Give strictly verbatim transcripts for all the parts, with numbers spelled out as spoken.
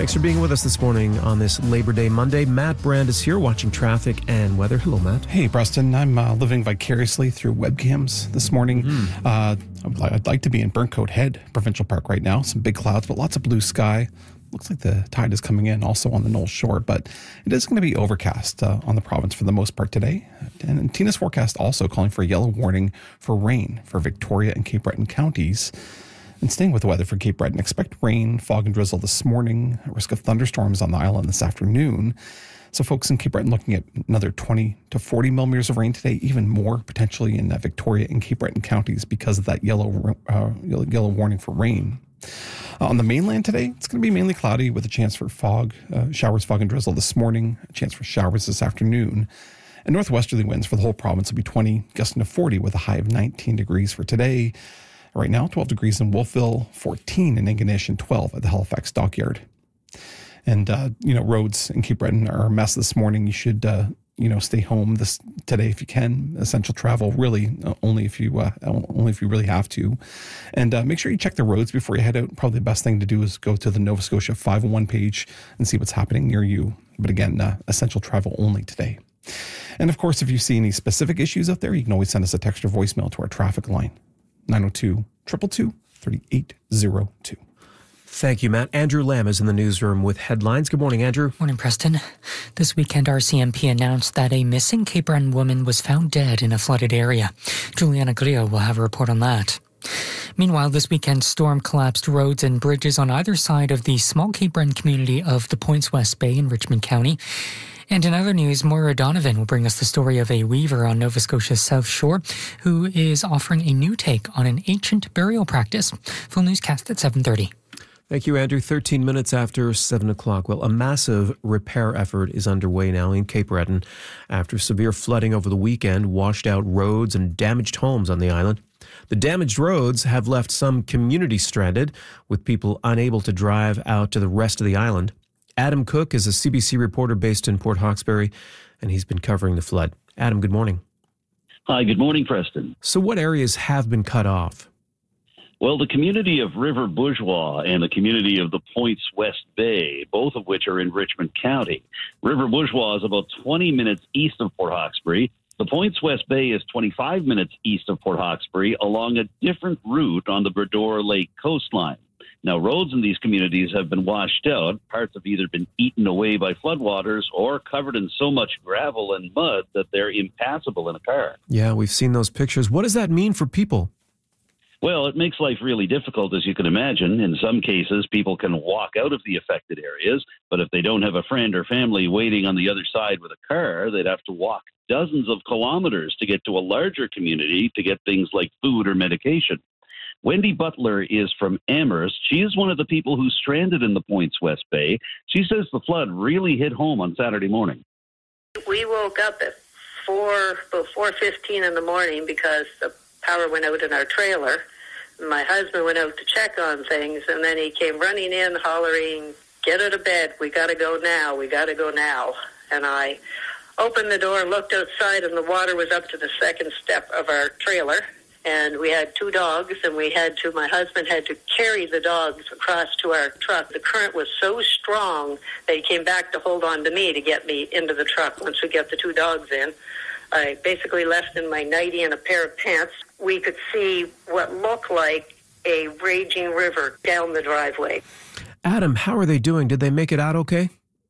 Thanks for being with us this morning on this Labor Day Monday. Matt Brand is here watching traffic and weather. Hello, Matt. Hey, Preston. I'm uh, living vicariously through webcams this morning. Mm. Uh, I'd like to be in Burncoat Head Provincial Park right now. Some big clouds, but lots of blue sky. Looks like the tide is coming in also on the Knowles Shore, but it is going to be overcast uh, on the province for the most part today. And, and Tina's forecast also calling for a yellow warning for rain for Victoria and Cape Breton counties. And staying with the weather for Cape Breton, expect rain, fog and drizzle this morning, a risk of thunderstorms on the island this afternoon. So folks in Cape Breton looking at another twenty to forty millimeters of rain today, even more potentially in uh, Victoria and Cape Breton counties because of that yellow, uh, yellow warning for rain. Uh, on the mainland today, it's going to be mainly cloudy with a chance for fog, uh, showers, fog and drizzle this morning, a chance for showers this afternoon. And northwesterly winds for the whole province will be twenty, gusting to forty with a high of nineteen degrees for today. Right now, twelve degrees in Wolfville, fourteen in Ingonish, and twelve at the Halifax Dockyard. And, uh, you know, roads in Cape Breton are a mess this morning. You should, uh, you know, stay home this today if you can. Essential travel, really, uh, only if you uh, only if you really have to. And uh, make sure you check the roads before you head out. Probably the best thing to do is go to the Nova Scotia five oh one page and see what's happening near you. But again, uh, essential travel only today. And, of course, if you see any specific issues out there, you can always send us a text or voicemail to our traffic line. nine oh two, two two two, three eight oh two. Thank you, Matt. Andrew Lamb is in the newsroom with headlines. Good morning, Andrew. Morning, Preston. This weekend, R C M P announced that a missing Cape Breton woman was found dead in a flooded area. Juliana Grillo will have a report on that. Meanwhile, this weekend, storm collapsed roads and bridges on either side of the small Cape Breton community of the Points West Bay in Richmond County. And in other news, Moira Donovan will bring us the story of a weaver on Nova Scotia's South Shore who is offering a new take on an ancient burial practice. Full newscast at seven thirty. Thank you, Andrew. thirteen minutes after seven o'clock. Well, a massive repair effort is underway now in Cape Breton after severe flooding over the weekend washed out roads and damaged homes on the island. The damaged roads have left some communities stranded, with people unable to drive out to the rest of the island. Adam Cook is a C B C reporter based in Port Hawkesbury, and he's been covering the flood. Adam, good morning. Hi, good morning, Preston. So what areas have been cut off? Well, the community of River Bourgeois and the community of the Points West Bay, both of which are in Richmond County. River Bourgeois is about twenty minutes east of Port Hawkesbury. The Points West Bay is twenty-five minutes east of Port Hawkesbury along a different route on the Bredor Lake coastline. Now, roads in these communities have been washed out. Parts have either been eaten away by floodwaters or covered in so much gravel and mud that they're impassable in a car. Yeah, we've seen those pictures. What does that mean for people? Well, it makes life really difficult, as you can imagine. In some cases, people can walk out of the affected areas, but if they don't have a friend or family waiting on the other side with a car, they'd have to walk dozens of kilometers to get to a larger community to get things like food or medication. Wendy Butler is from Amherst. She is one of the people who stranded in the Points West Bay. She says the flood really hit home on Saturday morning. We woke up at four, about four fifteen in the morning because the power went out in our trailer. My husband went out to check on things, and then he came running in hollering, "Get out of bed. We got to go now. We got to go now." And I opened the door, looked outside, and the water was up to the second step of our trailer. And we had two dogs, and we had to, my husband had to carry the dogs across to our truck. The current was so strong that he came back to hold on to me to get me into the truck once we get the two dogs in. I basically left in my nightie and a pair of pants. We could see what looked like a raging river down the driveway. Adam, how are they doing? Did they make it out okay?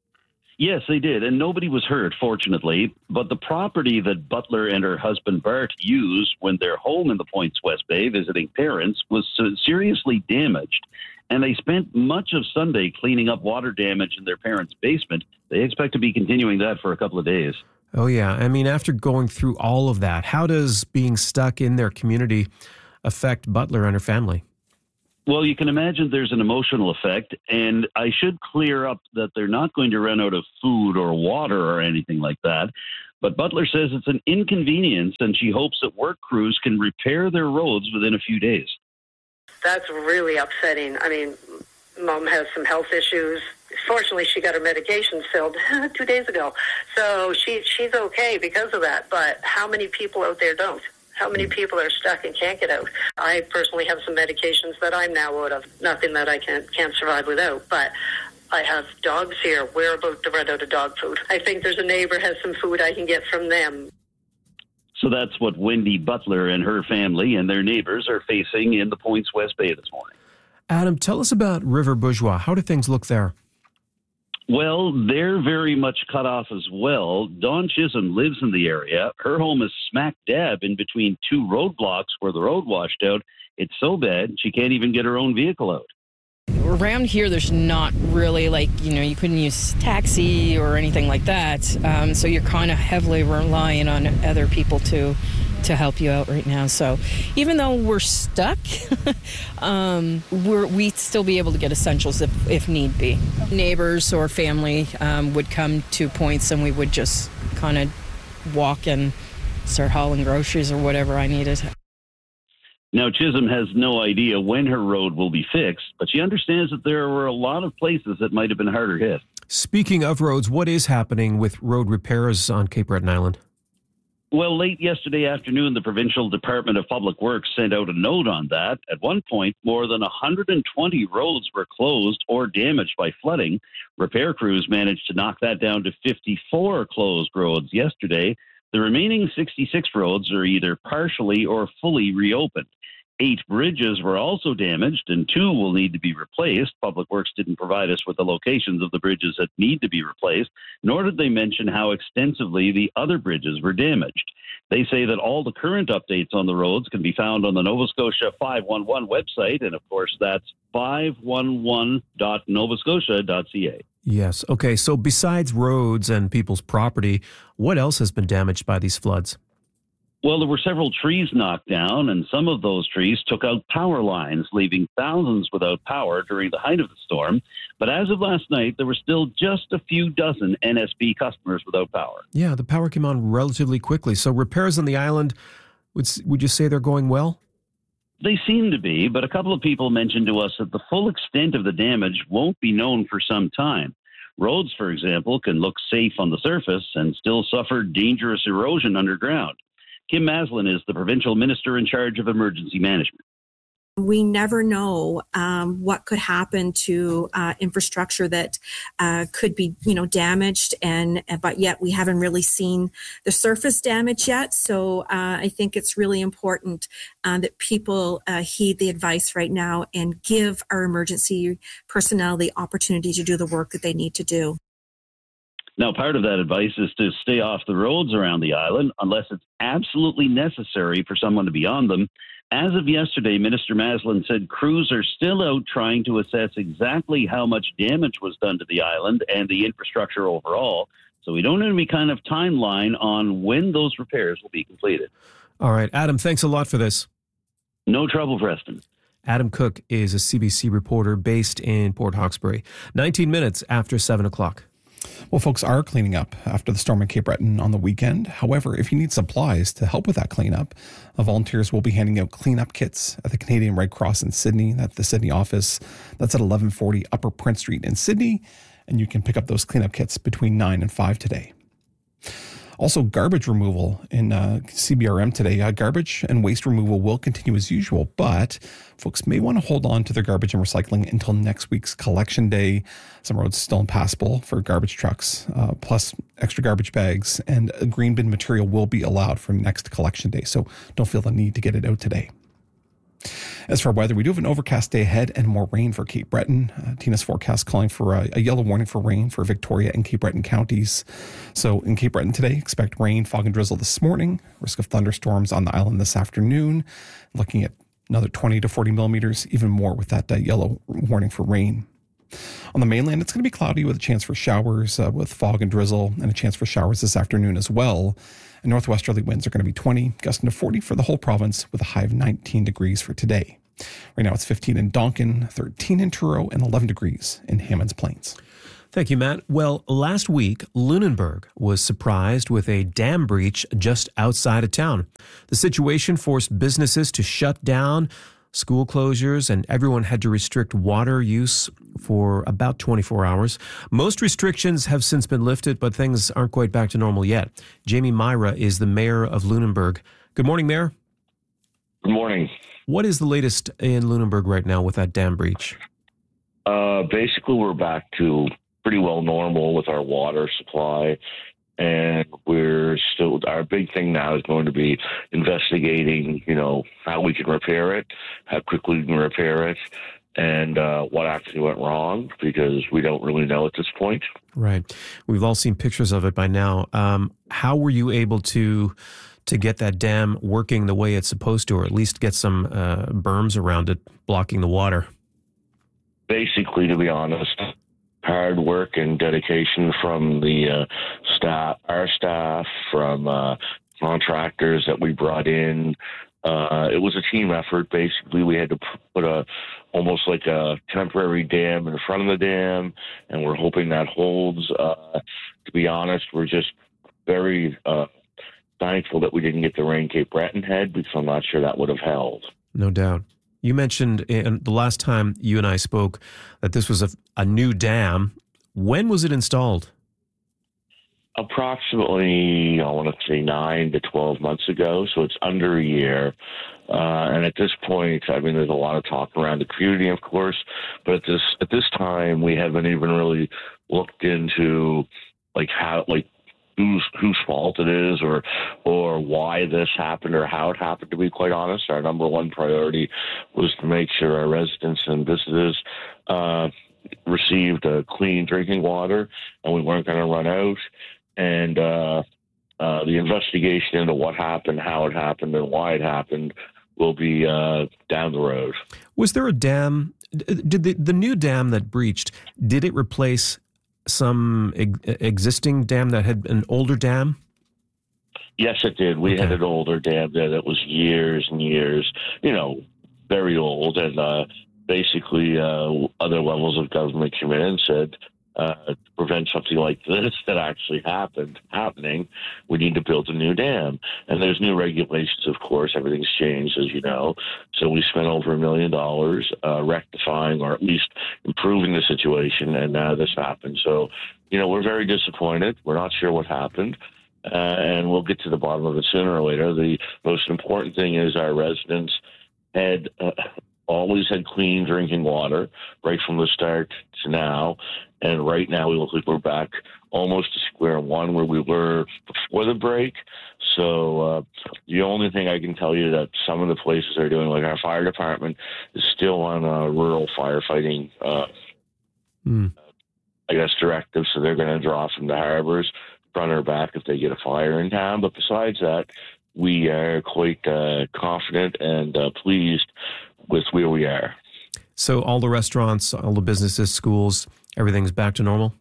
Yes, they did, and nobody was hurt, fortunately. But the property that Butler and her husband Bart used when they're home in the Points West Bay visiting parents was seriously damaged, and they spent much of Sunday cleaning up water damage in their parents' basement. They expect to be continuing that for a couple of days. Oh, yeah. I mean, after going through all of that, how does being stuck in their community affect Butler and her family? Well, you can imagine there's an emotional effect, and I should clear up that they're not going to run out of food or water or anything like that. But Butler says it's an inconvenience, and she hopes that work crews can repair their roads within a few days. That's really upsetting. I mean, Mom has some health issues. Fortunately, she got her medications filled two days ago. So she she's okay because of that. But how many people out there don't? How many people are stuck and can't get out? I personally have some medications that I'm now out of. Nothing that I can't, can't survive without. But I have dogs here. We're about to run out of dog food. I think there's a neighbor has some food I can get from them. So that's what Wendy Butler and her family and their neighbors are facing in the Points West Bay this morning. Adam, tell us about River Bourgeois. How do things look there? Well, they're very much cut off as well. Dawn Chisholm lives in the area. Her home is smack dab in between two roadblocks where the road washed out. It's so bad she can't even get her own vehicle out. Around here, there's not really, like, you know, you couldn't use taxi or anything like that. Um, so you're kind of heavily relying on other people to to help you out right now. So even though we're stuck, um, we're, we'd still be able to get essentials if, if need be. Neighbors or family um, would come to Points and we would just kind of walk and start hauling groceries or whatever I needed. Now, Chisholm has no idea when her road will be fixed, but she understands that there were a lot of places that might have been harder hit. Speaking of roads, what is happening with road repairs on Cape Breton Island? Well, late yesterday afternoon, the Provincial Department of Public Works sent out a note on that. At one point, more than one hundred twenty roads were closed or damaged by flooding. Repair crews managed to knock that down to fifty-four closed roads yesterday. The remaining sixty-six roads are either partially or fully reopened. Eight bridges were also damaged, and two will need to be replaced. Public Works didn't provide us with the locations of the bridges that need to be replaced, nor did they mention how extensively the other bridges were damaged. They say that all the current updates on the roads can be found on the Nova Scotia five one one website, and of course that's five one one dot nova scotia dot c a. Yes. Okay. So besides roads and people's property, what else has been damaged by these floods? Well, there were several trees knocked down, and some of those trees took out power lines, leaving thousands without power during the height of the storm. But as of last night, there were still just a few dozen N S B customers without power. Yeah, the power came on relatively quickly. So repairs on the island, would, would you say they're going well? They seem to be, but a couple of people mentioned to us that the full extent of the damage won't be known for some time. Roads, for example, can look safe on the surface and still suffer dangerous erosion underground. Kim Maslin is the provincial minister in charge of emergency management. We never know um, what could happen to uh, infrastructure that uh, could be, you know, damaged, and but yet we haven't really seen the surface damage yet. So uh, I think it's really important uh, that people uh, heed the advice right now and give our emergency personnel the opportunity to do the work that they need to do. Now, part of that advice is to stay off the roads around the island unless it's absolutely necessary for someone to be on them. As of yesterday, Minister Maslin said crews are still out trying to assess exactly how much damage was done to the island and the infrastructure overall. So we don't have any kind of timeline on when those repairs will be completed. All right. Adam, thanks a lot for this. No trouble, Preston. Adam Cook is a C B C reporter based in Port Hawkesbury. nineteen minutes after seven o'clock. Well, folks are cleaning up after the storm in Cape Breton on the weekend. However, if you need supplies to help with that cleanup, volunteers will be handing out cleanup kits at the Canadian Red Cross in Sydney, at the Sydney office. That's at eleven forty Upper Prince Street in Sydney, and you can pick up those cleanup kits between nine and five today. Also, garbage removal in uh, C B R M today. Uh, garbage and waste removal will continue as usual, but folks may want to hold on to their garbage and recycling until next week's collection day. Some roads still impassable for garbage trucks, uh, plus extra garbage bags, and a green bin material will be allowed for next collection day, so don't feel the need to get it out today. As for weather, we do have an overcast day ahead and more rain for Cape Breton. Uh, Tina's forecast calling for a, a yellow warning for rain for Victoria and Cape Breton counties. So in Cape Breton today, expect rain, fog and drizzle this morning. Risk of thunderstorms on the island this afternoon. Looking at another twenty to forty millimeters, even more with that uh, yellow warning for rain. On the mainland, it's going to be cloudy with a chance for showers uh, with fog and drizzle, and a chance for showers this afternoon as well. And northwesterly winds are going to be twenty, gusting to forty for the whole province with a high of nineteen degrees for today. Right now it's fifteen in Donkin, thirteen in Truro, and eleven degrees in Hammonds Plains. Thank you, Matt. Well, last week, Lunenburg was surprised with a dam breach just outside of town. The situation forced businesses to shut down, school closures, and everyone had to restrict water use for about twenty-four hours. Most restrictions have since been lifted, but things aren't quite back to normal yet. Jamie Myra is the mayor of Lunenburg. Good morning, Mayor. Good morning. What is the latest in Lunenburg right now with that dam breach? Uh, basically, we're back to pretty well normal with our water supply. And we're still, our big thing now is going to be investigating, you know, how we can repair it, how quickly we can repair it, and uh, what actually went wrong, because we don't really know at this point. Right. We've all seen pictures of it by now. Um, how were you able to to get that dam working the way it's supposed to, or at least get some uh, berms around it blocking the water? Basically, to be honest, hard work and dedication from the uh, staff, our staff, from uh, contractors that we brought in. Uh, it was a team effort. Basically, we had to put a almost like a temporary dam in front of the dam, and we're hoping that holds. Uh, to be honest, we're just very uh, thankful that we didn't get the rain Cape Breton had, because I'm not sure that would have held. No doubt. You mentioned in the last time you and I spoke that this was a, a new dam. When was it installed? Approximately, I want to say nine to twelve months ago, so it's under a year. Uh, and at this point, I mean, there's a lot of talk around the community, of course, but at this at this time, we haven't even really looked into like how, like whose whose fault it is, or or why this happened, or how it happened. To be quite honest, our number one priority was to make sure our residents and visitors uh, received uh, clean drinking water, and we weren't going to run out. And uh, uh, the investigation into what happened, how it happened, and why it happened will be uh, down the road. Was there a dam? Did the, the new dam that breached, did it replace some ex- existing dam that had an older dam? Yes, it did. We okay. had an older dam there that was years and years, you know, very old. And uh, basically uh, other levels of government came in and said, uh, to prevent something like this that actually happened, happening, we need to build a new dam. And there's new regulations, of course. Everything's changed, as you know. So we spent over a million dollars uh, rectifying, or at least improving the situation, and now this happened. So, you know, we're very disappointed. We're not sure what happened. Uh, and we'll get to the bottom of it sooner or later. The most important thing is our residents had uh, always had clean drinking water right from the start to now. And right now we look like we're back almost to square one where we were before the break. So uh, the only thing I can tell you that some of the places are doing, like our fire department, is still on a rural firefighting, uh, mm. I guess, directive. So they're going to draw from the harbors, front or back, if they get a fire in town. But besides that, we are quite uh, confident and uh, pleased with where we are. So all the restaurants, all the businesses, schools, everything's back to normal?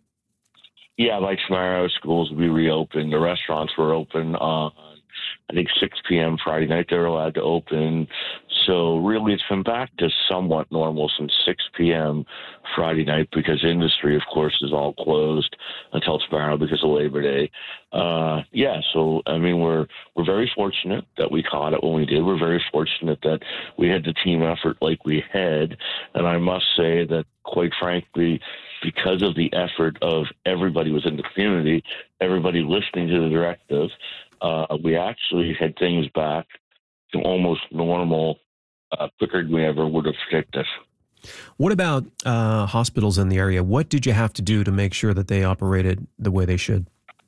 Yeah, like tomorrow, schools will be reopened. The restaurants were open on, I think, six p.m. Friday night. They were allowed to open. So really, it's been back to somewhat normal since six p.m. Friday night, because industry, of course, is all closed until tomorrow because of Labor Day. Uh, yeah, so, I mean, we're we're very fortunate that we caught it when we did. We're very fortunate that we had the team effort like we had. And I must say that, quite frankly, because of the effort of everybody within the community, everybody listening to the directive, uh, we actually had things back to almost normal uh, quicker than we ever would have predicted. What about uh, hospitals in the area? What did you have to do to make sure that they operated the way they should?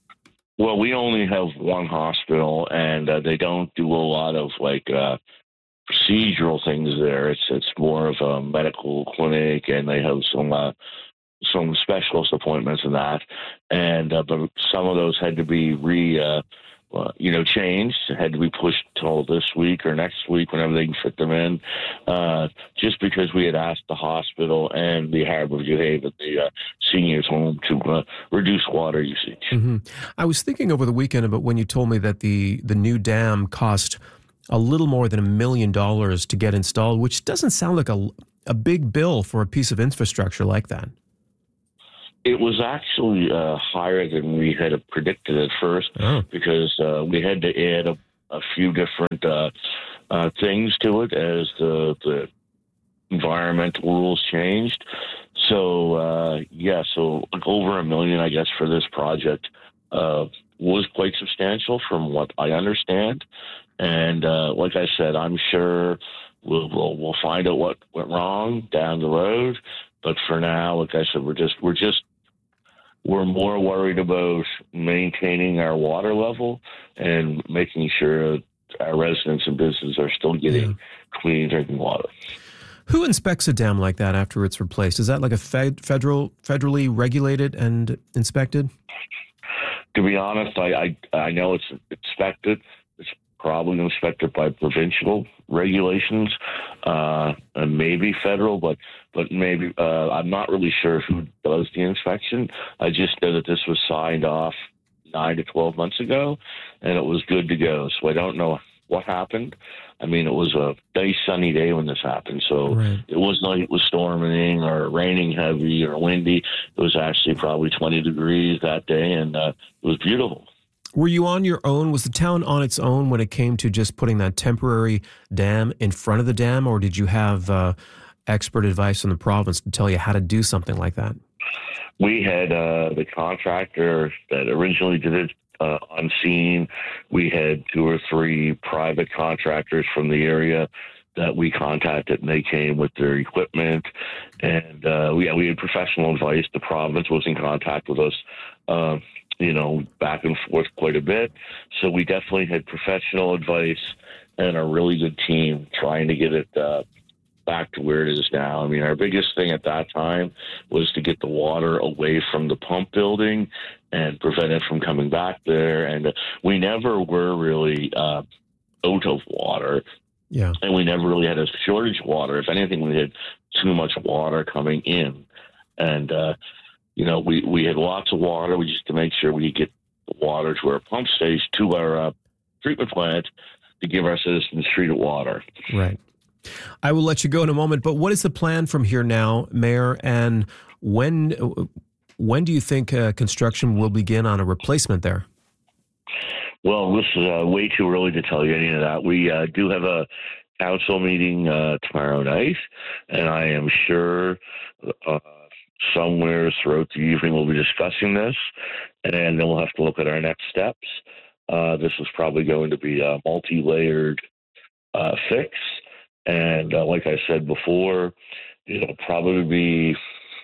Well, we only have one hospital, and uh, they don't do a lot of like uh, procedural things there. It's it's more of a medical clinic, and they have some uh, some specialist appointments and that. And uh, but some of those had to be re. Uh, Uh, you know, changed, had to be pushed till this week or next week whenever they can fit them in, uh, just because we had asked the hospital and the Harbor of New Haven, the uh, seniors home, to uh, reduce water usage. Mm-hmm. I was thinking over the weekend about when you told me that the, the new dam cost a little more than a million dollars to get installed, which doesn't sound like a, a big bill for a piece of infrastructure like that. It was actually uh, higher than we had predicted at first, oh. because uh, we had to add a, a few different uh, uh, things to it as the, the environmental rules changed. So, uh, yeah, so like over a million, I guess, for this project uh, was quite substantial from what I understand. And uh, like I said, I'm sure we'll, we'll, we'll find out what went wrong down the road. but for now, like I said, we're just we're just we're more worried about maintaining our water level and making sure our residents and businesses are still getting yeah. clean drinking water. Who inspects a dam like that after it's replaced? Is that like a fed, federal, federally regulated and inspected? To be honest, I, I I know it's inspected. It's probably inspected by provincial regulations, uh, and maybe federal, but but maybe uh, I'm not really sure who does the inspection. I just know that this was signed off nine to twelve months ago, and it was good to go. So I don't know what happened. I mean, it was a nice sunny day when this happened, so right. It wasn't like it was storming or raining heavy or windy. It was actually probably twenty degrees that day, and uh, it was beautiful. Were you on your own? Was the town on its own when it came to just putting that temporary dam in front of the dam, or did you have uh, expert advice from the province to tell you how to do something like that? We had uh, the contractor that originally did it uh, on scene. We had two or three private contractors from the area that we contacted, and they came with their equipment. And uh, yeah, we had professional advice. The province was in contact with us, uh, you know, back and forth quite a bit. So we definitely had professional advice and a really good team trying to get it uh, back to where it is now. I mean, our biggest thing at that time was to get the water away from the pump building and prevent it from coming back there. And we never were really uh, out of water. Yeah. And we never really had a shortage of water. If anything, we had too much water coming in. And, uh, you know, we, we had lots of water. We just to make sure we get the water to our pump station, to our uh, treatment plant, to give our citizens treated water. Right. I will let you go in a moment, but what is the plan from here now, Mayor? And when when do you think uh, construction will begin on a replacement there? Well, this is uh, way too early to tell you any of that. We uh, do have a council meeting uh, tomorrow night, and I am sure uh, somewhere throughout the evening we'll be discussing this, and then we'll have to look at our next steps. Uh, this is probably going to be a multi-layered uh, fix. And uh, like I said before, it'll probably be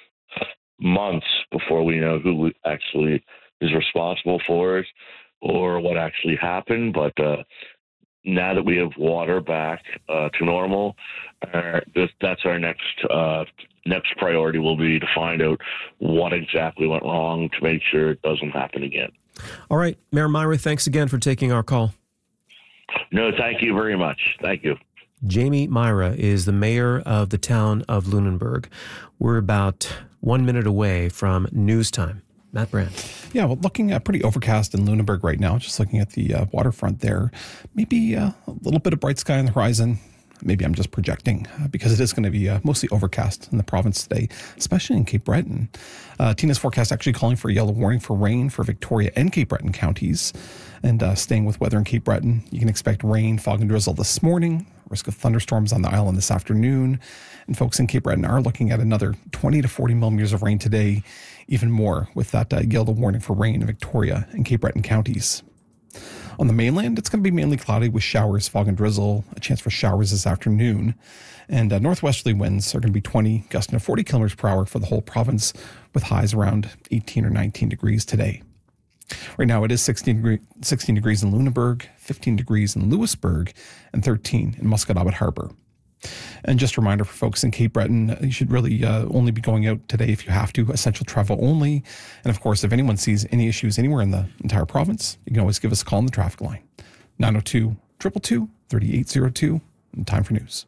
months before we know who actually is responsible for it or what actually happened. But uh, now that we have water back uh, to normal, uh, this, that's our next uh, next priority will be to find out what exactly went wrong to make sure it doesn't happen again. All right. Mayor Myra, thanks again for taking our call. No, thank you very much. Thank you. Jamie Myra is the mayor of the town of Lunenburg. We're about one minute away from news time. Matt Brand. Yeah, well, looking at pretty overcast in Lunenburg right now, just looking at the uh, waterfront there, maybe uh, a little bit of bright sky on the horizon. Maybe I'm just projecting uh, because it is going to be uh, mostly overcast in the province today, especially in Cape Breton. Uh, Tina's forecast actually calling for a yellow warning for rain for Victoria and Cape Breton counties. And uh, staying with weather in Cape Breton, you can expect rain, fog, and drizzle this morning. Risk of thunderstorms on the island this afternoon. And folks in Cape Breton are looking at another twenty to forty millimeters of rain today, even more with that uh, yellow warning for rain in Victoria and Cape Breton counties. On the mainland, it's going to be mainly cloudy with showers, fog, and drizzle, a chance for showers this afternoon. And uh, northwesterly winds are going to be twenty, gusting to forty kilometers per hour for the whole province, with highs around eighteen or nineteen degrees today. Right now, it is sixteen, degree, sixteen degrees in Lunenburg, fifteen degrees in Lewisburg, and thirteen in Musquodoboit Harbor. And just a reminder for folks in Cape Breton, you should really uh, only be going out today if you have to, essential travel only. And of course, if anyone sees any issues anywhere in the entire province, you can always give us a call on the traffic line, nine oh two, two two two, three eight zero two. And time for news.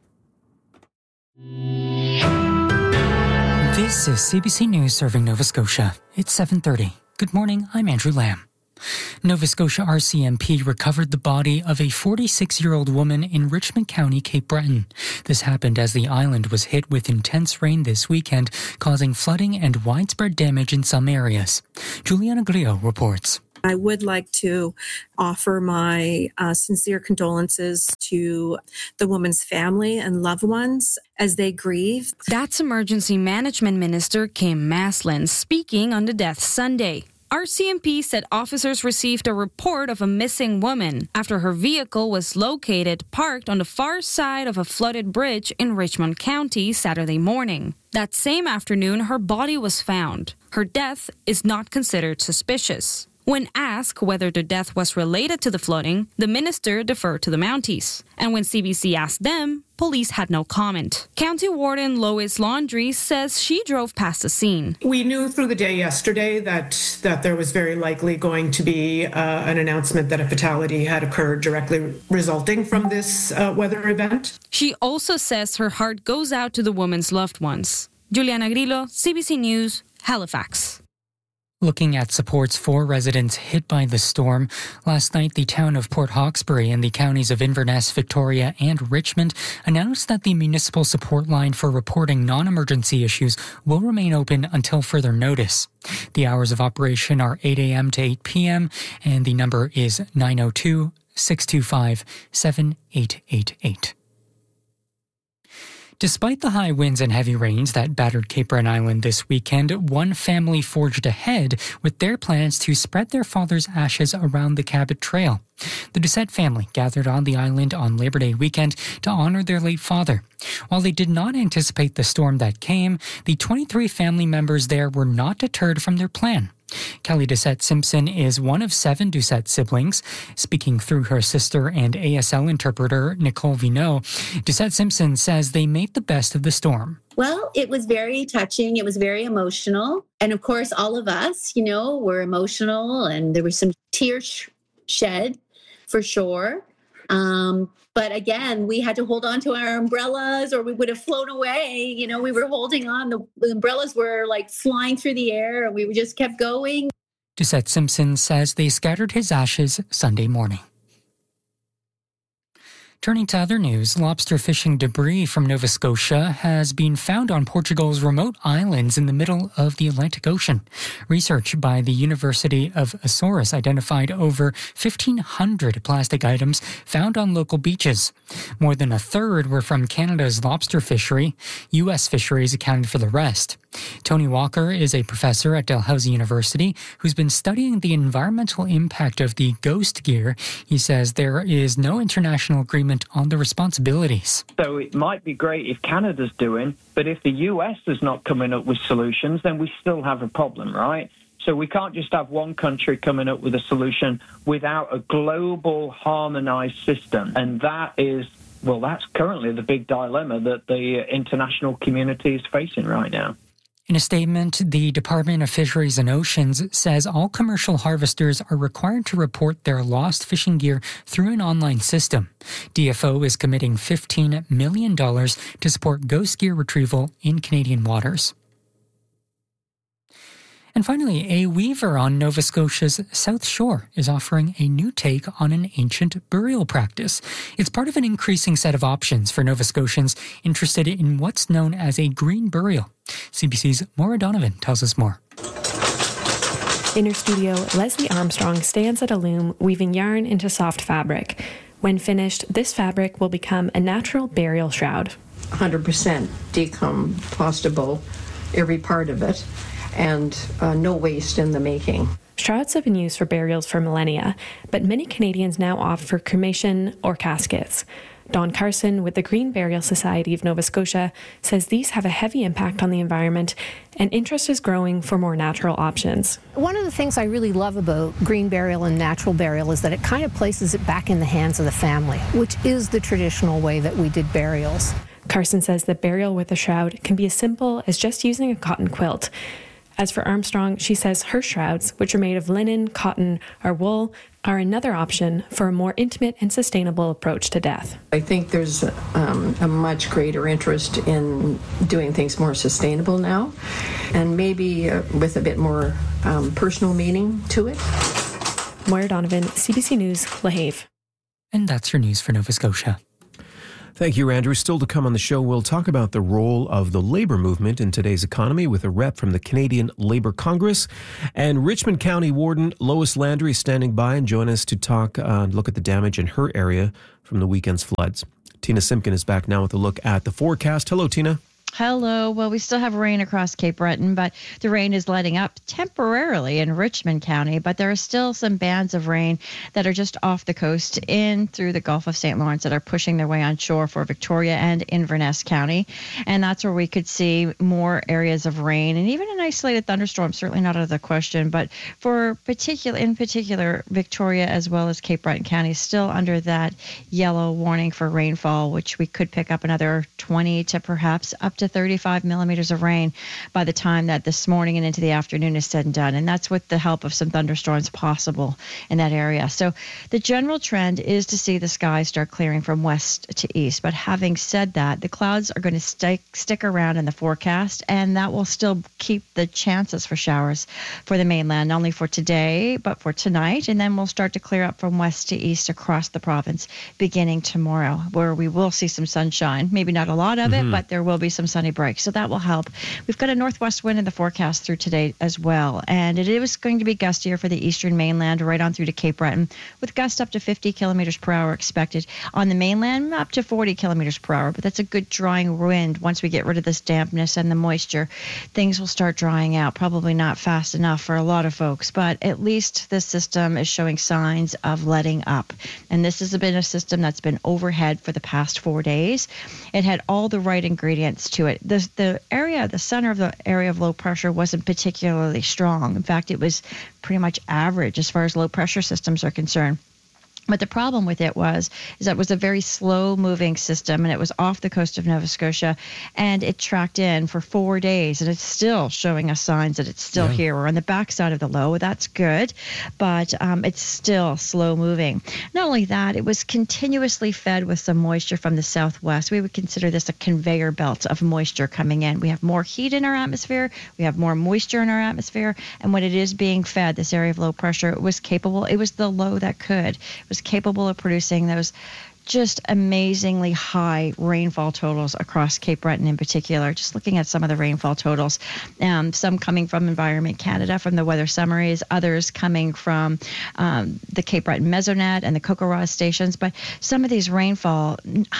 This is C B C News serving Nova Scotia. It's seven thirty. Good morning, I'm Andrew Lamb. Nova Scotia R C M P recovered the body of a forty-six-year-old woman in Richmond County, Cape Breton. This happened as the island was hit with intense rain this weekend, causing flooding and widespread damage in some areas. Juliana Grillo reports. I would like to offer my uh, sincere condolences to the woman's family and loved ones as they grieve. That's Emergency Management Minister Kim Maslin speaking on the death Sunday. R C M P said officers received a report of a missing woman after her vehicle was located parked on the far side of a flooded bridge in Richmond County Saturday morning. That same afternoon, her body was found. Her death is not considered suspicious. When asked whether the death was related to the flooding, the minister deferred to the Mounties. And when C B C asked them, police had no comment. County Warden Lois Laundrie says she drove past the scene. We knew through the day yesterday that, that there was very likely going to be uh, an announcement that a fatality had occurred directly resulting from this uh, weather event. She also says her heart goes out to the woman's loved ones. Juliana Grillo, C B C News, Halifax. Looking at supports for residents hit by the storm, last night the town of Port Hawkesbury and the counties of Inverness, Victoria and Richmond announced that the municipal support line for reporting non-emergency issues will remain open until further notice. The hours of operation are eight a.m. to eight p.m. and the number is nine oh two, six two five, seven eight eight eight. Despite the high winds and heavy rains that battered Cape Breton Island this weekend, one family forged ahead with their plans to spread their father's ashes around the Cabot Trail. The Doucette family gathered on the island on Labor Day weekend to honor their late father. While they did not anticipate the storm that came, the twenty-three family members there were not deterred from their plan. Kelly Doucette Simpson is one of seven Doucette siblings. Speaking through her sister and A S L interpreter Nicole Vineau, Doucette Simpson says they made the best of the storm. Well, it was very touching. It was very emotional. And of course, all of us, you know, were emotional and there was some tears shed for sure. Um, but again, we had to hold on to our umbrellas or we would have flown away. You know, we were holding on. The, the umbrellas were like flying through the air and we just kept going. Doucette Simpson says they scattered his ashes Sunday morning. Turning to other news, lobster fishing debris from Nova Scotia has been found on Portugal's remote islands in the middle of the Atlantic Ocean. Research by the University of Açores identified over fifteen hundred plastic items found on local beaches. More than a third were from Canada's lobster fishery. U S fisheries accounted for the rest. Tony Walker is a professor at Dalhousie University who's been studying the environmental impact of the ghost gear. He says there is no international agreement on the responsibilities. So it might be great if Canada's doing, but if the U S is not coming up with solutions, then we still have a problem, right? So we can't just have one country coming up with a solution without a global harmonized system. And that is, well, that's currently the big dilemma that the international community is facing right now. In a statement, the Department of Fisheries and Oceans says all commercial harvesters are required to report their lost fishing gear through an online system. D F O is committing fifteen million dollars to support ghost gear retrieval in Canadian waters. And finally, a weaver on Nova Scotia's South Shore is offering a new take on an ancient burial practice. It's part of an increasing set of options for Nova Scotians interested in what's known as a green burial. C B C's Maura Donovan tells us more. In her studio, Leslie Armstrong stands at a loom weaving yarn into soft fabric. When finished, this fabric will become a natural burial shroud. one hundred percent decompostable, every part of it, and uh, no waste in the making. Shrouds have been used for burials for millennia, but many Canadians now opt for cremation or caskets. Don Carson with the Green Burial Society of Nova Scotia says these have a heavy impact on the environment and interest is growing for more natural options. One of the things I really love about green burial and natural burial is that it kind of places it back in the hands of the family, which is the traditional way that we did burials. Carson says that burial with a shroud can be as simple as just using a cotton quilt. As for Armstrong, she says her shrouds, which are made of linen, cotton, or wool, are another option for a more intimate and sustainable approach to death. I think there's um, a much greater interest in doing things more sustainable now, and maybe uh, with a bit more um, personal meaning to it. Maura Donovan, C B C News, La Have. And that's your news for Nova Scotia. Thank you, Andrew. Still to come on the show, we'll talk about the role of the labor movement in today's economy with a rep from the Canadian Labour Congress. And Richmond County Warden Lois Landry is standing by and join us to talk uh, and look at the damage in her area from the weekend's floods. Tina Simpkin is back now with a look at the forecast. Hello, Tina. Hello. Well, we still have rain across Cape Breton, but the rain is letting up temporarily in Richmond County. But there are still some bands of rain that are just off the coast in through the Gulf of Saint Lawrence that are pushing their way on shore for Victoria and Inverness County. And that's where we could see more areas of rain and even an isolated thunderstorm, certainly not out of the question. But for particular, in particular, Victoria as well as Cape Breton County still under that yellow warning for rainfall, which we could pick up another twenty to perhaps up to thirty-five millimeters of rain by the time that this morning and into the afternoon is said and done. And that's with the help of some thunderstorms possible in that area. So the general trend is to see the sky start clearing from west to east. But having said that, the clouds are going to stick, stick around in the forecast, and that will still keep the chances for showers for the mainland, not only for today, but for tonight. And then we'll start to clear up from west to east across the province beginning tomorrow, where we will see some sunshine. Maybe not a lot of mm-hmm. it, but there will be some sunny breaks. So that will help. We've got a northwest wind in the forecast through today as well. And it is going to be gustier for the eastern mainland right on through to Cape Breton, with gusts up to fifty kilometers per hour expected. On the mainland, up to forty kilometers per hour. But that's a good drying wind. Once we get rid of this dampness and the moisture, things will start drying out. Probably not fast enough for a lot of folks, but at least this system is showing signs of letting up. And this has been a system that's been overhead for the past four days. It had all the right ingredients to it. The, the area, the center of the area of low pressure wasn't particularly strong. In fact, it was pretty much average as far as low pressure systems are concerned. But the problem with it was is that it was a very slow-moving system, and it was off the coast of Nova Scotia, and it tracked in for four days, and it's still showing us signs that it's still yeah. here. We're on the backside of the low. That's good, but um, it's still slow-moving. Not only that, it was continuously fed with some moisture from the southwest. We would consider this a conveyor belt of moisture coming in. We have more heat in our atmosphere. We have more moisture in our atmosphere, and when it is being fed, this area of low pressure, it was capable. It was the low that could. It was capable of producing those just amazingly high rainfall totals across Cape Breton in particular. Just looking at some of the rainfall totals, um, some coming from Environment Canada from the weather summaries, others coming from um, the Cape Breton Mesonet and the Cocoras stations. But some of these rainfall,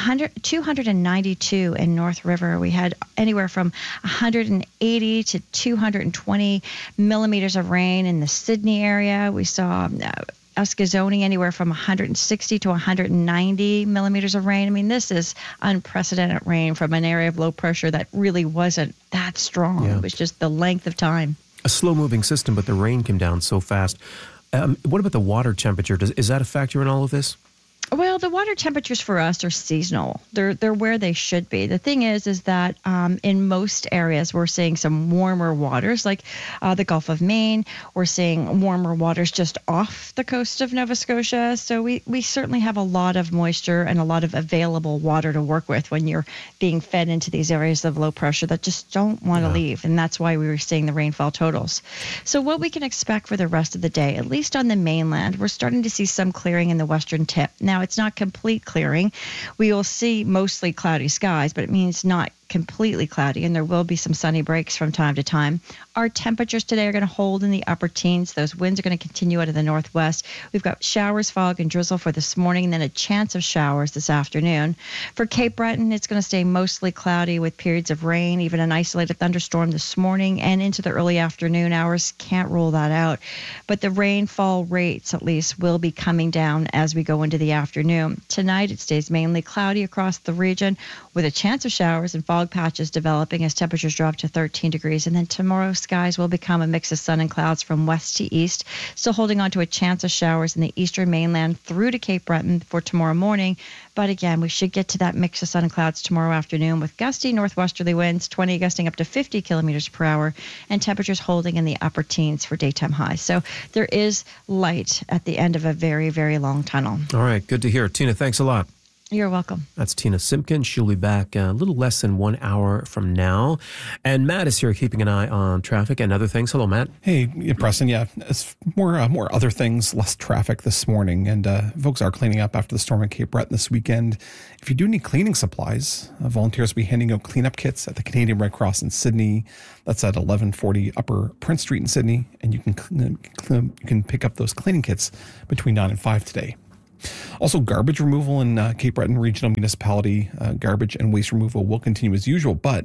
two hundred ninety-two in North River. We had anywhere from one hundred eighty to two hundred twenty millimeters of rain in the Sydney area. We saw uh, Eskazoni anywhere from one hundred sixty to one hundred ninety millimeters of rain. I mean, this is unprecedented rain from an area of low pressure that really wasn't that strong. Yeah. It was just the length of time. A slow-moving system, but the rain came down so fast. Um, what about the water temperature? Does, is that a factor in all of this? Well, the water temperatures for us are seasonal. They're they're where they should be. The thing is, is that um, in most areas we're seeing some warmer waters, like uh, the Gulf of Maine. We're seeing warmer waters just off the coast of Nova Scotia. So we, we certainly have a lot of moisture and a lot of available water to work with when you're being fed into these areas of low pressure that just don't want to yeah. leave. And that's why we were seeing the rainfall totals. So what we can expect for the rest of the day, at least on the mainland, we're starting to see some clearing in the western tip. Now, it's not complete clearing. We will see mostly cloudy skies, but it means not completely cloudy, and there will be some sunny breaks from time to time. Our temperatures today are going to hold in the upper teens. Those winds are going to continue out of the northwest. We've got showers, fog, and drizzle for this morning, and then a chance of showers this afternoon. For Cape Breton, it's going to stay mostly cloudy with periods of rain, even an isolated thunderstorm this morning and into the early afternoon hours. Can't rule that out. But the rainfall rates, at least, will be coming down as we go into the afternoon. Tonight, it stays mainly cloudy across the region with a chance of showers and fog patches developing as temperatures drop to thirteen degrees. And then tomorrow, skies will become a mix of sun and clouds from west to east, still holding on to a chance of showers in the eastern mainland through to Cape Breton for tomorrow morning. But again, we should get to that mix of sun and clouds tomorrow afternoon with gusty northwesterly winds, twenty gusting up to fifty kilometers per hour, and temperatures holding in the upper teens for daytime highs. So there is light at the end of a very, very long tunnel. All right, good to hear. Tina, thanks a lot. You're welcome. That's Tina Simpkin. She'll be back a little less than one hour from now. And Matt is here keeping an eye on traffic and other things. Hello, Matt. Hey, Preston. Yeah, it's more uh, more other things, less traffic this morning. And uh, folks are cleaning up after the storm at Cape Breton this weekend. If you do need cleaning supplies, uh, volunteers will be handing out cleanup kits at the Canadian Red Cross in Sydney. That's at eleven forty Upper Prince Street in Sydney. And you can clean, clean, you can pick up those cleaning kits between nine and five today. Also, garbage removal in uh, Cape Breton Regional Municipality. Uh, garbage and waste removal will continue as usual, but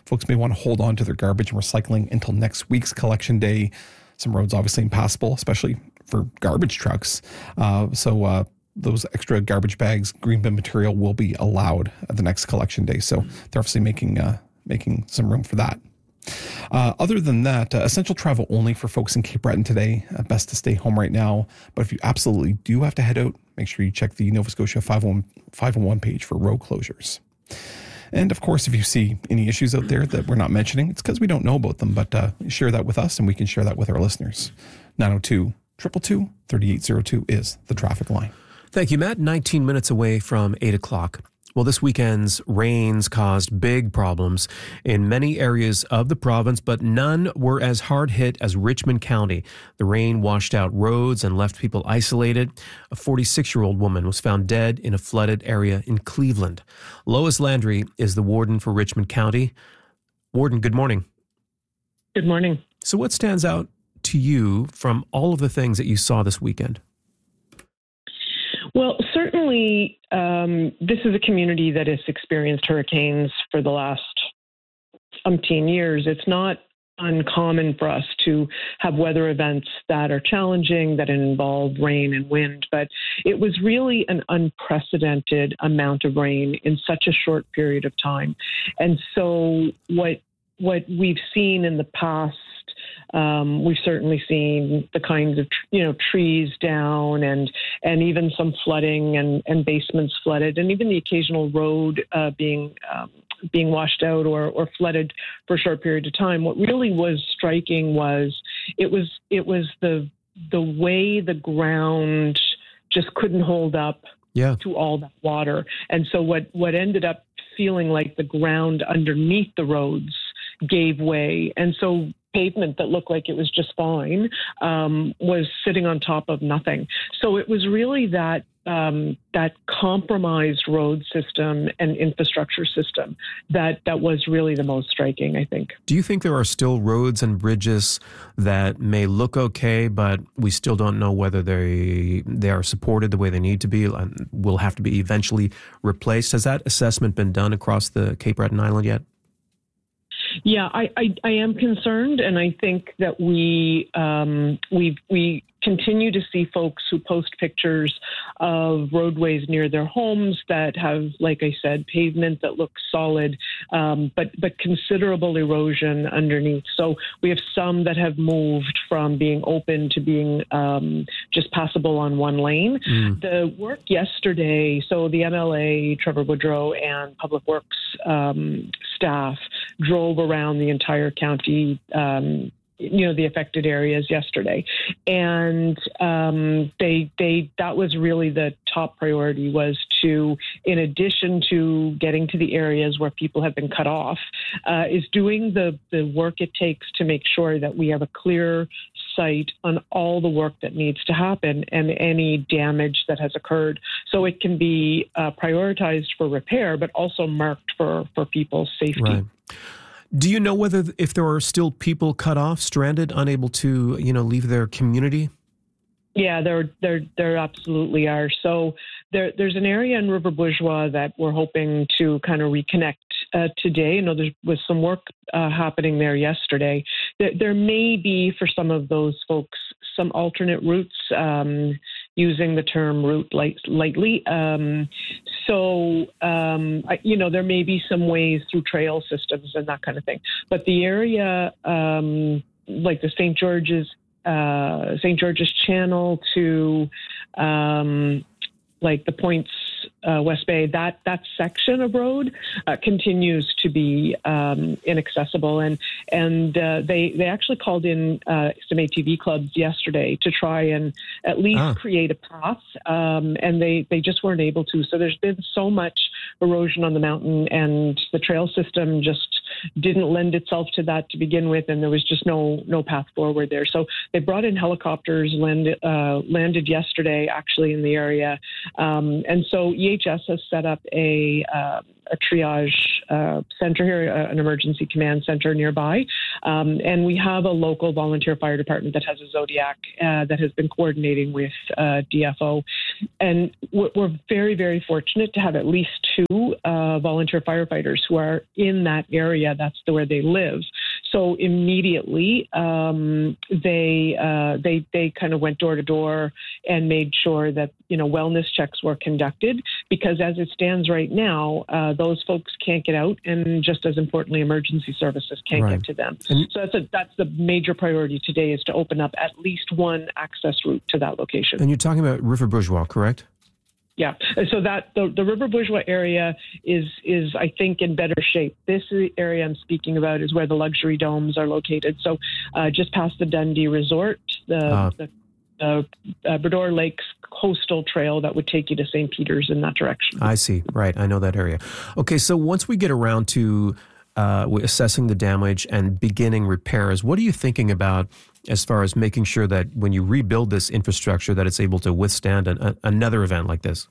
folks may want to hold on to their garbage and recycling until next week's collection day. Some roads obviously impassable, especially for garbage trucks. Uh, so uh, those extra garbage bags, green bin material will be allowed at the next collection day. So they're obviously making uh, making some room for that. Uh, other than that, uh, essential travel only for folks in Cape Breton today. Uh, best to stay home right now. But if you absolutely do have to head out, make sure you check the Nova Scotia five oh one page for road closures. And of course, if you see any issues out there that we're not mentioning, it's because we don't know about them. But uh, share that with us and we can share that with our listeners. nine oh two, two two two, three eight zero two is the traffic line. Thank you, Matt. nineteen minutes away from eight o'clock. Well, this weekend's rains caused big problems in many areas of the province, but none were as hard hit as Richmond County. The rain washed out roads and left people isolated. A forty-six-year-old woman was found dead in a flooded area in Cleveland. Lois Landry is the warden for Richmond County. Warden, good morning. Good morning. So what stands out to you from all of the things that you saw this weekend? Well, certainly, um, this is a community that has experienced hurricanes for the last umpteen years. It's not uncommon for us to have weather events that are challenging, that involve rain and wind, but it was really an unprecedented amount of rain in such a short period of time. And so what what we've seen in the past, Um, we've certainly seen the kinds of, you know, trees down and and even some flooding and, and basements flooded, and even the occasional road uh, being um, being washed out or, or flooded for a short period of time. What really was striking was it was it was the the way the ground just couldn't hold up yeah. to all that water, and so what what ended up feeling like the ground underneath the roads gave way, and so pavement that looked like it was just fine um, was sitting on top of nothing. So it was really that um, that compromised road system and infrastructure system that that was really the most striking, I think. Do you think there are still roads and bridges that may look okay, but we still don't know whether they they are supported the way they need to be and will have to be eventually replaced? Has that assessment been done across the Cape Breton Island yet? Yeah, I, I, I am concerned, and I think that we um, we we continue to see folks who post pictures of roadways near their homes that have, like I said, pavement that looks solid, um, but but considerable erosion underneath. So we have some that have moved from being open to being um, just passable on one lane. Mm. The work yesterday, so the M L A, Trevor Woodrow, and Public Works um, staff drove around the entire county, um, you know, the affected areas yesterday. And um, they, they, that was really the top priority, was to, in addition to getting to the areas where people have been cut off, uh, is doing the, the work it takes to make sure that we have a clear sight on all the work that needs to happen and any damage that has occurred. So it can be uh, prioritized for repair, but also marked for, for people's safety. Right. Do you know whether, if there are still people cut off, stranded, unable to, you know, leave their community? Yeah, there, there, there absolutely are. So there, there's an area in River Bourgeois that we're hoping to kind of reconnect uh, today. You know, there was some work uh, happening there yesterday. There, there may be, for some of those folks, some alternate routes, um, using the term route light, lightly. Um, so, um, I, you know, there may be some ways through trail systems and that kind of thing. But the area, um, like the Saint George's, uh, Saint George's Channel to um, like the Points uh, West Bay, that that section of road uh, continues to be um, inaccessible. And and uh, they they actually called in uh, some A T V clubs yesterday to try and at least ah. create a path, um, and they they just weren't able to. So there's been so much erosion on the mountain, and the trail system just didn't lend itself to that to begin with, and there was just no no path forward there. So they brought in helicopters, landed uh, landed yesterday actually in the area, um, and so E H S has set up a uh, a triage uh, center here, uh, an emergency command center nearby. Um, and we have a local volunteer fire department that has a Zodiac uh, that has been coordinating with uh, D F O. And we're, we're very, very fortunate to have at least two uh, volunteer firefighters who are in that area. That's the, where they live. So immediately um, they uh, they they kind of went door to door and made sure that, you know, wellness checks were conducted, because as it stands right now, uh, those folks can't get out, and just as importantly, emergency services can't Right. get to them. And- so that's a, that's the major priority today, is to open up at least one access route to that location. And you're talking about River Bourgeois, correct? Yeah, and so that the, the River Bourgeois area is is I think in better shape. This area I'm speaking about is where the luxury domes are located. So uh, just past the Dundee Resort, the, Ah. the uh, uh, Bredor Lakes coastal trail that would take you to Saint Peter's in that direction. I see. Right. I know that area. Okay. So once we get around to uh, assessing the damage and beginning repairs, what are you thinking about as far as making sure that when you rebuild this infrastructure, that it's able to withstand an, a, another event like this?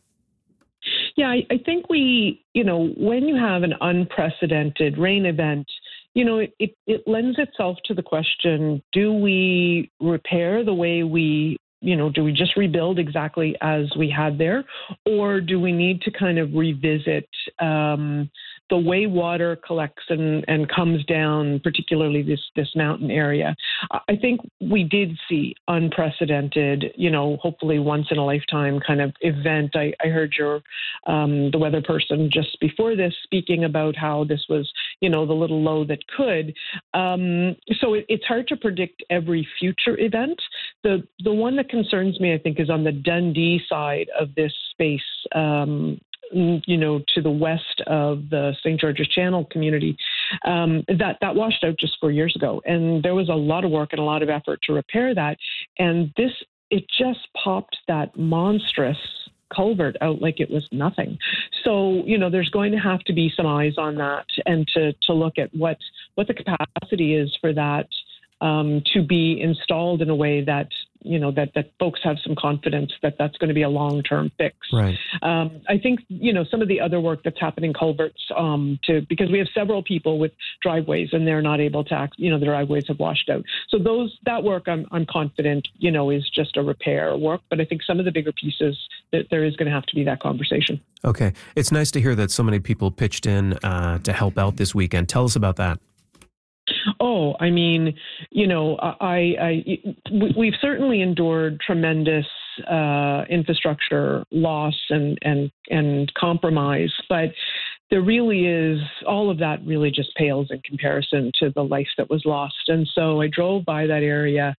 Yeah, I, I think we, you know, when you have an unprecedented rain event, you know, it, it, it lends itself to the question, do we repair the way we, you know, do we just rebuild exactly as we had there? Or do we need to kind of revisit um, the way water collects and, and comes down, particularly this, this mountain area? I think we did see unprecedented, you know, hopefully once in a lifetime kind of event. I, I heard your, um, the weather person just before this speaking about how this was, you know, the little low that could. Um, so it, it's hard to predict every future event. The, the one that concerns me, I think, is on the Dundee side of this space, um, you know, to the west of the Saint George's Channel community, um, that, that washed out just four years ago. And there was a lot of work and a lot of effort to repair that. And this, it just popped that monstrous culvert out like it was nothing. So, you know, there's going to have to be some eyes on that, and to, to look at what, what the capacity is for that um, to be installed in a way that, you know, that, that folks have some confidence that that's going to be a long-term fix. Right. Um, I think, you know, some of the other work that's happening culverts, um, to, because we have several people with driveways and they're not able to act, you know, the driveways have washed out. So those, that work I'm, I'm confident, you know, is just a repair work. But I think some of the bigger pieces, that there is going to have to be that conversation. Okay. It's nice to hear that so many people pitched in uh, to help out this weekend. Tell us about that. Oh, I mean, you know, I, I, we've certainly endured tremendous uh, infrastructure loss and, and, and compromise, but there really is, all of that really just pales in comparison to the life that was lost. And so I drove by that area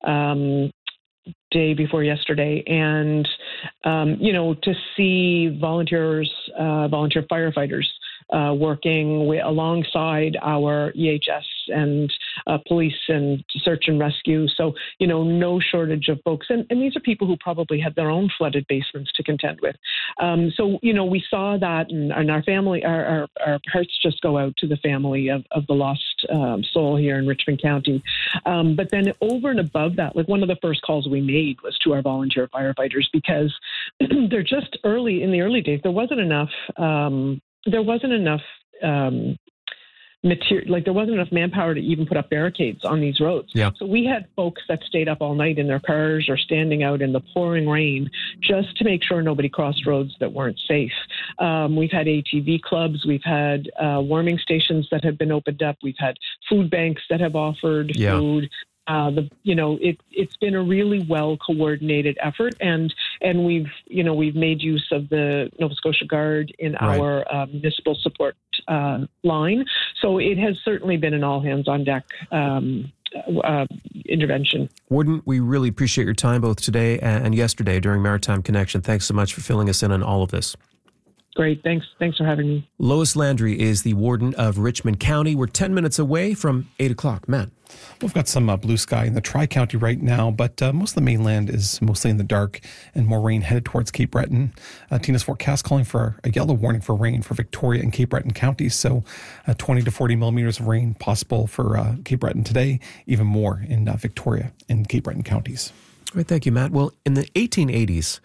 um, day before yesterday, and, um, you know, to see volunteers, uh, volunteer firefighters Uh, working with, alongside our E H S and uh, police and search and rescue. So, you know, no shortage of folks. And, and these are people who probably had their own flooded basements to contend with. Um, so, you know, we saw that, and, and our family, our, our, our hearts just go out to the family of, of the lost um, soul here in Richmond County. Um, but then over and above that, like one of the first calls we made was to our volunteer firefighters, because they're just early, in the early days, there wasn't enough um, there wasn't enough um, material, like there wasn't enough manpower to even put up barricades on these roads. Yeah. So we had folks that stayed up all night in their cars or standing out in the pouring rain just to make sure nobody crossed roads that weren't safe. Um, we've had A T V clubs. We've had uh, warming stations that have been opened up. We've had food banks that have offered Yeah. food. Uh, the you know it it's been a really well coordinated effort, and and we've you know we've made use of the Nova Scotia Guard in Right. our uh, municipal support uh, line. So it has certainly been an all hands on deck um, uh, intervention. Warden, we really appreciate your time both today and yesterday during Maritime Connection. Thanks so much for filling us in on all of this. Great. Thanks. Thanks for having me. Lois Landry is the warden of Richmond County. We're ten minutes away from eight o'clock. Matt. We've got some uh, blue sky in the Tri-County right now, but uh, most of the mainland is mostly in the dark and more rain headed towards Cape Breton. Uh, Tina's forecast calling for a yellow warning for rain for Victoria and Cape Breton counties. So uh, twenty to forty millimeters of rain possible for uh, Cape Breton today, even more in uh, Victoria and Cape Breton counties. All right. Thank you, Matt. Well, in the eighteen eighties,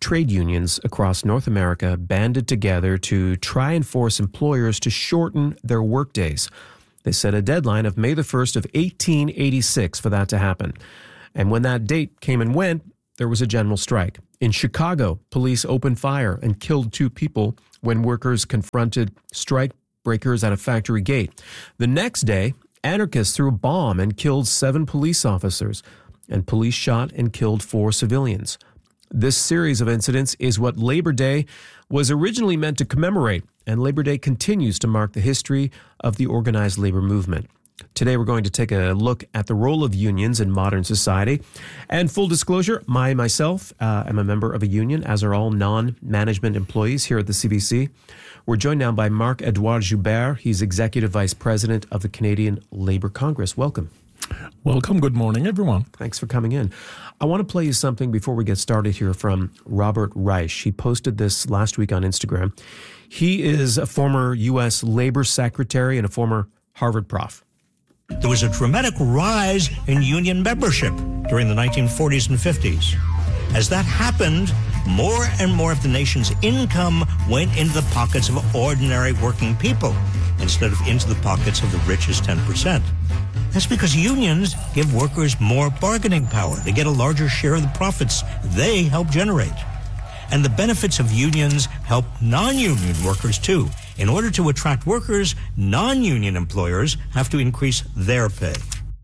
trade unions across North America banded together to try and force employers to shorten their workdays. They set a deadline of May the first of eighteen eighty-six for that to happen. And when that date came and went, there was a general strike. In Chicago, police opened fire and killed two people when workers confronted strike breakers at a factory gate. The next day, anarchists threw a bomb and killed seven police officers, and police shot and killed four civilians. This series of incidents is what Labor Day was originally meant to commemorate, and Labor Day continues to mark the history of the organized labor movement. Today, we're going to take a look at the role of unions in modern society. And full disclosure, I myself uh, am a member of a union, as are all non-management employees here at the C B C. We're joined now by Marc-Edouard Joubert. He's Executive Vice President of the Canadian Labour Congress. Welcome. Welcome. Good morning, everyone. Thanks for coming in. I want to play you something before we get started here from Robert Reich. He posted this last week on Instagram. He is a former U S Labor Secretary and a former Harvard prof. There was a dramatic rise in union membership during the nineteen forties and fifties. As that happened, more and more of the nation's income went into the pockets of ordinary working people instead of into the pockets of the richest ten percent. That's because unions give workers more bargaining power. They get a larger share of the profits they help generate. And the benefits of unions help non-union workers too. In order to attract workers, non-union employers have to increase their pay.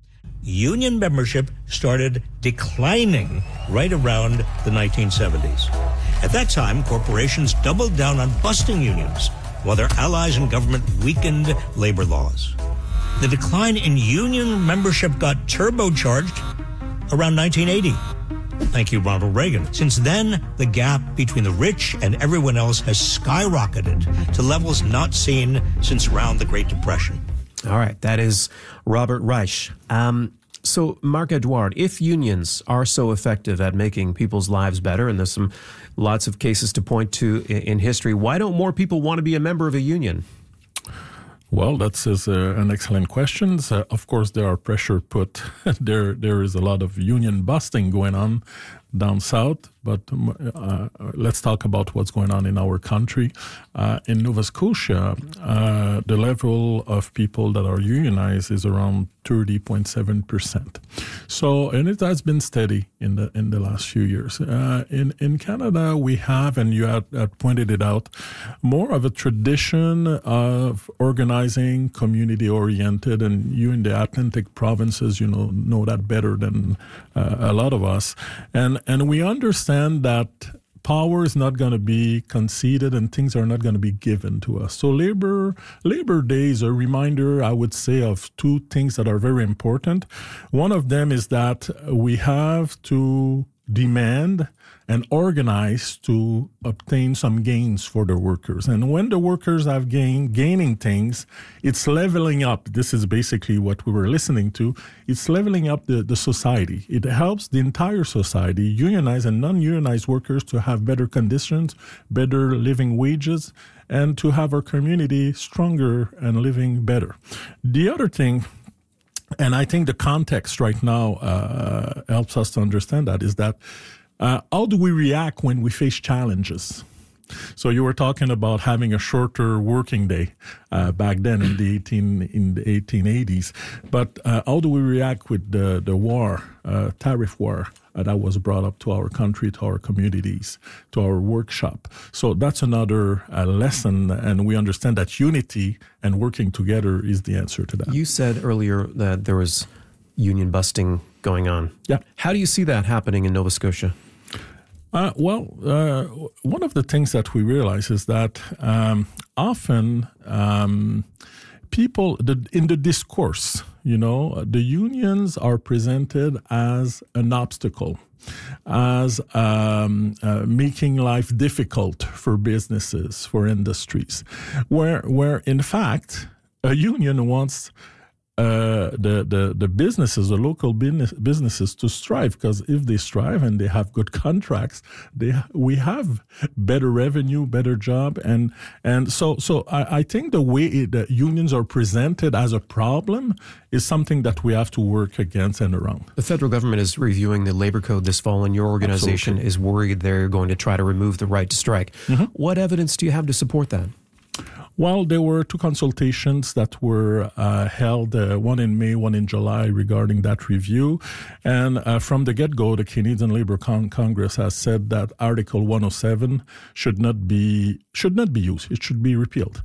Union membership started declining right around the nineteen seventies. At that time, corporations doubled down on busting unions, while their allies in government weakened labor laws. The decline in union membership got turbocharged around nineteen eighty. Thank you, Ronald Reagan. Since then, the gap between the rich and everyone else has skyrocketed to levels not seen since around the Great Depression. All right, that is Robert Reich. Um, so, Marc-Edouard, if unions are so effective at making people's lives better, and there's some lots of cases to point to in, in history, why don't more people want to be a member of a union? Well, that's is, uh, an excellent question. Uh, of course, there are pressure put. there, there is a lot of union busting going on down south. But uh, let's talk about what's going on in our country. Uh, in Nova Scotia, uh, the level of people that are unionized is around thirty point seven percent. So, and it has been steady in the in the last few years. Uh, in in Canada, we have, and you had, had pointed it out, more of a tradition of organizing, community-oriented, and you in the Atlantic provinces, you know, know that better than uh, a lot of us. And and we understand that power is not going to be conceded and things are not going to be given to us. So Labor Labor Day is a reminder, I would say, of two things that are very important. One of them is that we have to demand and organize to obtain some gains for the workers. And when the workers have gain, gaining things, it's leveling up. This is basically what we were listening to. It's leveling up the, the society. It helps the entire society, unionized and non-unionized workers, to have better conditions, better living wages, and to have our community stronger and living better. The other thing, and I think the context right now uh, helps us to understand that, is that Uh, how do we react when we face challenges? So you were talking about having a shorter working day uh, back then in the eighteen in the eighteen eighties, but uh, how do we react with the the war, uh, tariff war uh, that was brought up to our country, to our communities, to our workshop? So that's another uh, lesson, and we understand that unity and working together is the answer to that. You said earlier that there was union busting going on. Yeah. How do you see that happening in Nova Scotia? Uh, well, uh, one of the things that we realize is that um, often um, people, the, in the discourse, you know, the unions are presented as an obstacle, as um, uh, making life difficult for businesses, for industries, where, where in fact, a union wants uh, the, the, the businesses, the local business, businesses to strive, because if they strive and they have good contracts, they we have better revenue, better job. And and so so I, I think the way it, the unions are presented as a problem is something that we have to work against and around. The federal government is reviewing the labor code this fall, and your organization Absolutely. is worried they're going to try to remove the right to strike. Mm-hmm. What evidence do you have to support that? Well, there were two consultations that were uh, held, uh, one in May, one in July, regarding that review. And uh, from the get-go, the Canadian Labour Con- Congress has said that Article one oh seven should not be should not be used. It should be repealed.